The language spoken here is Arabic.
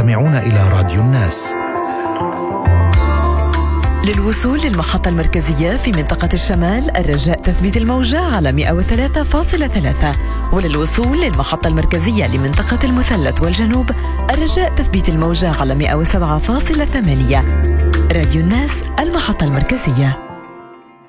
تستمعون إلى راديو الناس. للوصول للمحطة المركزية في منطقة الشمال الرجاء تثبيت الموجة على 103.3، وللوصول للمحطة المركزية لمنطقة المثلث والجنوب الرجاء تثبيت الموجة على 107.8. راديو الناس، المحطة المركزية.